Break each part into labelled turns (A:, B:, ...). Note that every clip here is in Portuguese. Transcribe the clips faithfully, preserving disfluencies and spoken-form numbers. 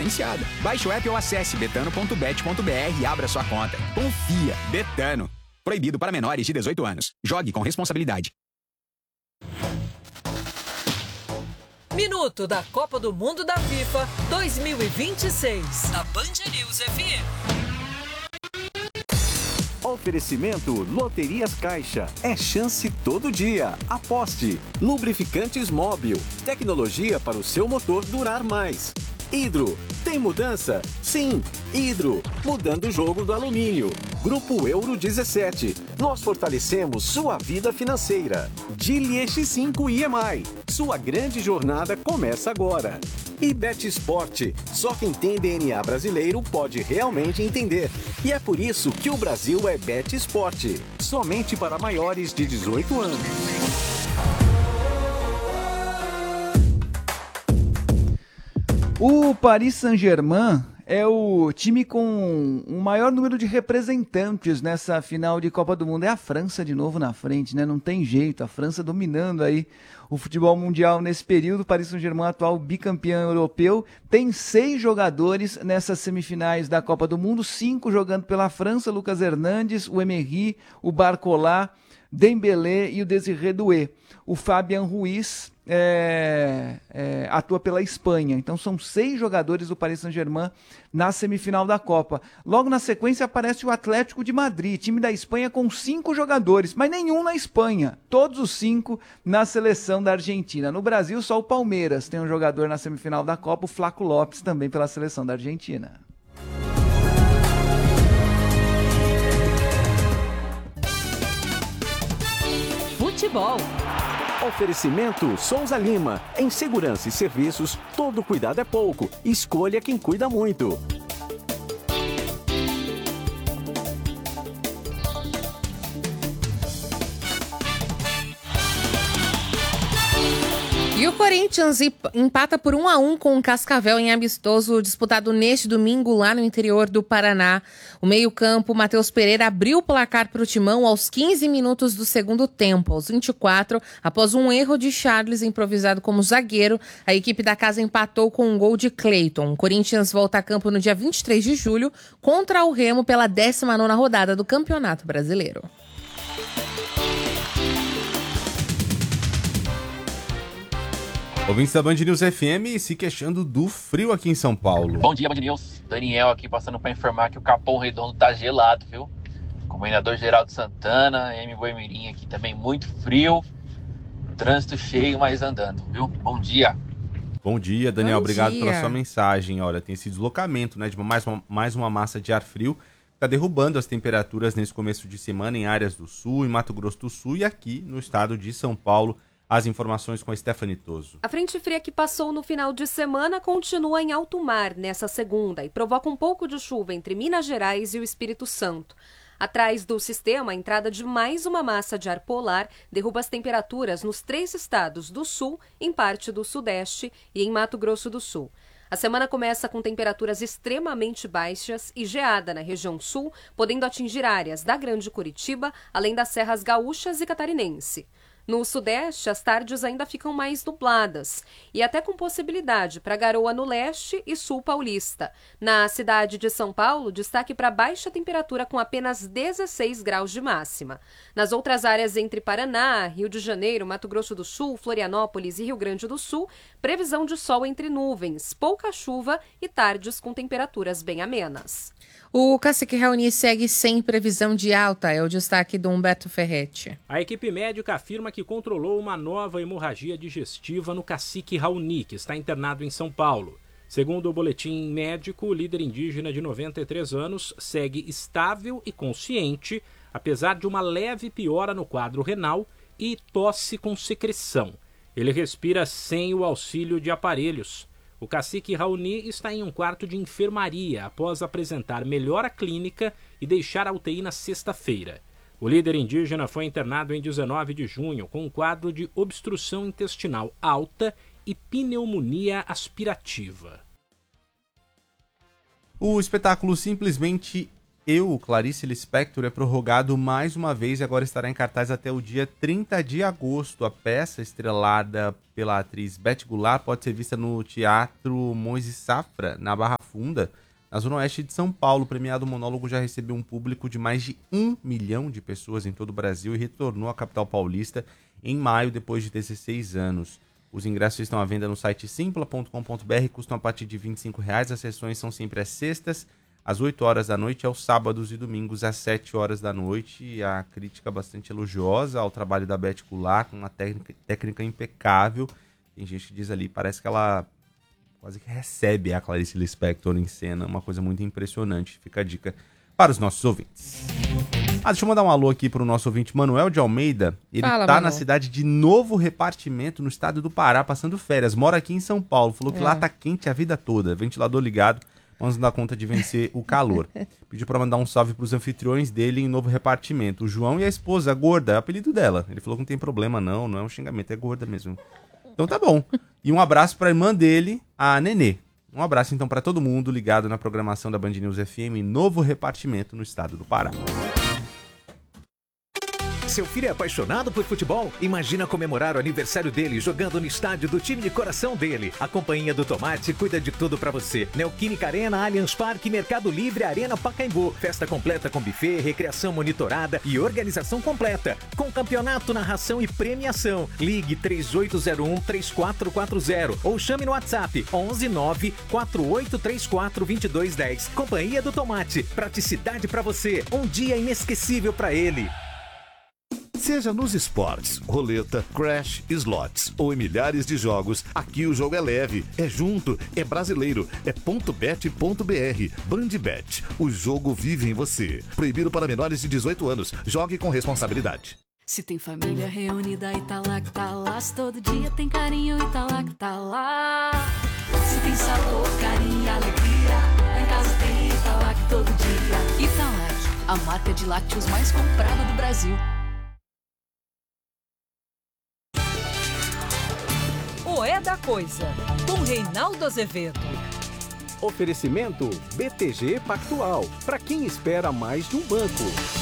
A: diferenciada. Baixe o app ou acesse betano ponto bet ponto br e abra sua conta. Confia, Betano. Proibido para menores de dezoito anos. Jogue com responsabilidade.
B: Minuto da Copa do Mundo da FIFA dois mil e vinte e seis. Da Band News F M.
C: Oferecimento Loterias Caixa. É chance todo dia. Aposte. Lubrificantes Móbil. Tecnologia para o seu motor durar mais. Hidro. Tem mudança? Sim. Hidro. Mudando o jogo do alumínio. Grupo Euro dezessete. Nós fortalecemos sua vida financeira. Geely X cinco I M I. Sua grande jornada começa agora. E Bet Sport. Só quem tem D N A brasileiro pode realmente entender. E é por isso que o Brasil é Bet Sport. Somente para maiores de dezoito anos.
D: O Paris Saint-Germain é o time com o maior número de representantes nessa final de Copa do Mundo. É a França de novo na frente, né? Não tem jeito, a França dominando aí o futebol mundial nesse período. O Paris Saint-Germain, atual bicampeão europeu, tem seis jogadores nessas semifinais da Copa do Mundo, cinco jogando pela França: Lucas Hernandes, o Emery, o Barcola, Dembélé e o Désiré Doué. O Fabian Ruiz é, é, atua pela Espanha. Então são seis jogadores do Paris Saint-Germain na semifinal da Copa. Logo na sequência aparece o Atlético de Madrid, time da Espanha, com cinco jogadores, mas nenhum na Espanha. Todos os cinco na seleção da Argentina. No Brasil, só o Palmeiras tem um jogador na semifinal da Copa, o Flaco Lopes, também pela seleção da Argentina.
B: Futebol.
C: Oferecimento Souza Lima. Em segurança e serviços, todo cuidado é pouco. Escolha quem cuida muito.
E: E o Corinthians empata por um a um com o Cascavel em amistoso disputado neste domingo lá no interior do Paraná. O meio-campo, Matheus Pereira, abriu o placar para o Timão aos quinze minutos do segundo tempo. Aos vinte e quatro, após um erro de Charles improvisado como zagueiro, a equipe da casa empatou com um gol de Cleiton. O Corinthians volta a campo no dia vinte e três de julho contra o Remo pela décima nona rodada do Campeonato Brasileiro.
F: Ouvintes da Band News F M se queixando do frio aqui em São Paulo.
G: Bom dia, Band News. Daniel aqui passando para informar que o Capão Redondo tá gelado, viu? Comendador Geraldo Santana, M. Boemirim aqui também muito frio. Trânsito cheio, mas andando, viu? Bom dia.
F: Bom dia, Daniel.
E: Bom
F: Obrigado
E: dia.
F: pela sua mensagem. Olha, tem esse deslocamento, né, de mais uma, mais uma massa de ar frio que está derrubando as temperaturas nesse começo de semana em áreas do Sul, em Mato Grosso do Sul e aqui no estado de São Paulo. As informações com a Stephanie Toso.
H: A frente fria que passou no final de semana continua em alto mar nessa segunda e provoca um pouco de chuva entre Minas Gerais e o Espírito Santo. Atrás do sistema, a entrada de mais uma massa de ar polar derruba as temperaturas nos três estados do Sul, em parte do Sudeste e em Mato Grosso do Sul. A semana começa com temperaturas extremamente baixas e geada na região sul, podendo atingir áreas da Grande Curitiba, além das serras gaúchas e catarinense. No Sudeste, as tardes ainda ficam mais nubladas e até com possibilidade para garoa no leste e sul paulista. Na cidade de São Paulo, destaque para baixa temperatura com apenas dezesseis graus de máxima. Nas outras áreas entre Paraná, Rio de Janeiro, Mato Grosso do Sul, Florianópolis e Rio Grande do Sul, previsão de sol entre nuvens, pouca chuva e tardes com temperaturas bem amenas.
E: O Cacique Raoni segue sem previsão de alta, é o destaque do Humberto Ferretti.
I: A equipe médica afirma que controlou uma nova hemorragia digestiva no Cacique Raoni, que está internado em São Paulo. Segundo o boletim médico, o líder indígena de noventa e três anos segue estável e consciente, apesar de uma leve piora no quadro renal e tosse com secreção. Ele respira sem o auxílio de aparelhos. O cacique Raoni está em um quarto de enfermaria após apresentar melhora clínica e deixar a U T I na sexta-feira. O líder indígena foi internado em dezenove de junho com um quadro de obstrução intestinal alta e pneumonia aspirativa.
F: O espetáculo Simplesmente Eu, Clarice Lispector, é prorrogado mais uma vez e agora estará em cartaz até o dia trinta de agosto. A peça, estrelada pela atriz Beth Goulart, pode ser vista no Teatro Moisés Safra, na Barra Profunda, na Zona Oeste de São Paulo. O premiado monólogo já recebeu um público de mais de um milhão de pessoas em todo o Brasil e retornou à capital paulista em maio, depois de dezesseis anos. Os ingressos estão à venda no site simpla ponto com ponto b r, custam a partir de vinte e cinco reais. As sessões são sempre às sextas, às oito horas da noite, aos sábados e domingos, às sete horas da noite. E a crítica bastante elogiosa ao trabalho da Beth Goulart, com uma técnica, técnica impecável. Tem gente que diz ali, parece que ela quase que recebe a Clarice Lispector em cena, uma coisa muito impressionante. Fica a dica para os nossos ouvintes. Ah, deixa eu mandar um alô aqui para o nosso ouvinte Manuel de Almeida. Ele Fala, tá Manu. na cidade de Novo Repartimento, no estado do Pará, passando férias. Mora aqui em São Paulo. Falou que é. lá tá quente a vida toda. Ventilador ligado. Vamos dar conta de vencer o calor. Pediu para mandar um salve para os anfitriões dele em Novo Repartimento. O João e a esposa, a Gorda, é o apelido dela. Ele falou que não tem problema não, não é um xingamento, é Gorda mesmo. Então tá bom. E um abraço para a irmã dele, a Nenê. Um abraço então para todo mundo ligado na programação da Band News F M em Novo Repartimento, no estado do Pará.
J: Seu filho é apaixonado por futebol? Imagina comemorar o aniversário dele jogando no estádio do time de coração dele. A Companhia do Tomate cuida de tudo pra você. Neoquímica Arena, Allianz Parque, Mercado Livre, Arena Pacaembu. Festa completa com buffet, recreação monitorada e organização completa. Com campeonato, narração e premiação. Ligue três oito zero um, três quatro quatro zero ou chame no WhatsApp onze nove quatro oito três quatro dois dois um zero. Companhia do Tomate. Praticidade pra você. Um dia inesquecível pra ele.
K: Seja nos esportes, roleta, crash, slots ou em milhares de jogos, aqui o jogo é leve, é junto, é brasileiro, é ponto bet ponto b r. Bandbet, o jogo vive em você. Proibido para menores de dezoito anos. Jogue com responsabilidade.
L: Se tem família reunida e tá lá que tá lá, se todo dia tem carinho e tá lá que tá lá. Se tem sabor, carinho e alegria, lá em casa tem Italac todo dia. Italac, a marca de lácteos mais comprada do Brasil.
B: O É da Coisa, com Reinaldo Azevedo.
C: Oferecimento B T G Pactual, para quem espera mais de um banco.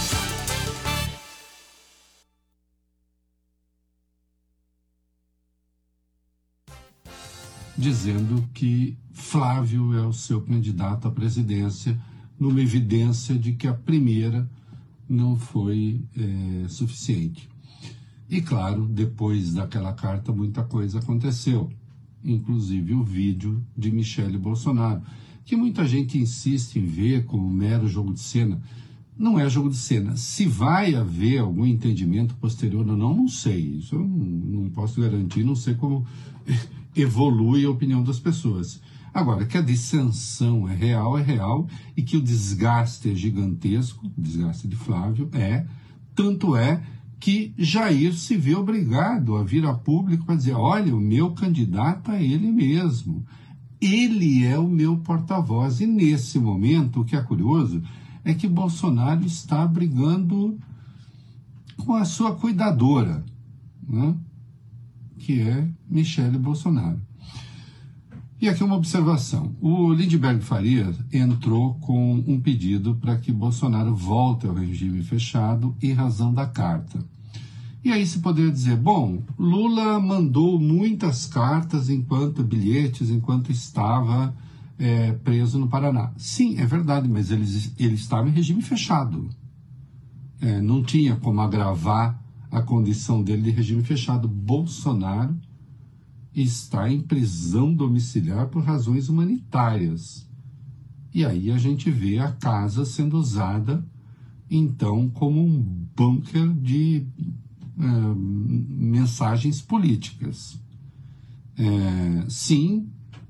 M: Dizendo que Flávio é o seu candidato à presidência, numa evidência de que a primeira não foi é, suficiente. E, claro, depois daquela carta, muita coisa aconteceu, inclusive o vídeo de Michele Bolsonaro, que muita gente insiste em ver como mero jogo de cena. Não é jogo de cena. Se vai haver algum entendimento posterior ou não, não sei. Isso eu não, não posso garantir, não sei como evolui a opinião das pessoas. Agora, que a dissensão é real, é real, e que o desgaste é gigantesco, o desgaste de Flávio é, tanto é que Jair se vê obrigado a vir a público para dizer, olha, o meu candidato é ele mesmo. Ele é o meu porta-voz. E nesse momento, o que é curioso é que Bolsonaro está brigando com a sua cuidadora, né? Que é Michele Bolsonaro. E aqui uma observação. O Lindbergh Farias entrou com um pedido para que Bolsonaro volte ao regime fechado em razão da carta. E aí se poderia dizer, bom, Lula mandou muitas cartas, enquanto bilhetes, enquanto estava é, preso no Paraná. Sim, é verdade, mas ele, ele estava em regime fechado. É, não tinha como agravar a condição dele de regime fechado. Bolsonaro está em prisão domiciliar por razões humanitárias. E aí a gente vê a casa sendo usada, então, como um bunker de é, mensagens políticas. É, sim,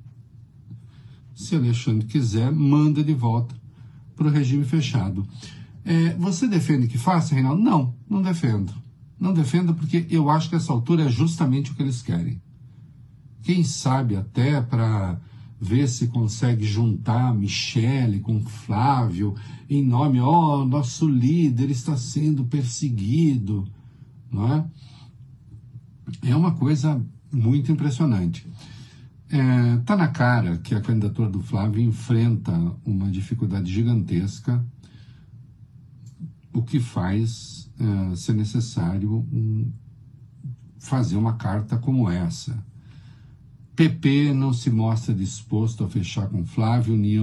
M: se Alexandre quiser, manda de volta para o regime fechado. É, você defende que faça, Reinaldo? Não, não defendo. Não defendo porque eu acho que essa altura é justamente o que eles querem. Quem sabe até para ver se consegue juntar Michele com Flávio em nome, ó, oh, nosso líder está sendo perseguido, não é? É uma coisa muito impressionante. É, tá na cara que a candidatura do Flávio enfrenta uma dificuldade gigantesca, o que faz é, ser necessário um, fazer uma carta como essa. P P não se mostra disposto a fechar com Flávio, União